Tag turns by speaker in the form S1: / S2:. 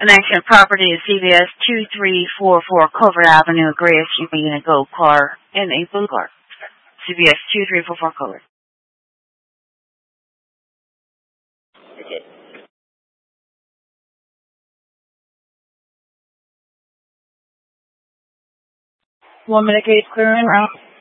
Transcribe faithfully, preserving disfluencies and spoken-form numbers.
S1: The next property is C V S two three four four Culver Avenue, gray S U V and a gold car in a blue car. C V S two three four four Culver. Okay. One minute gauge clearing route.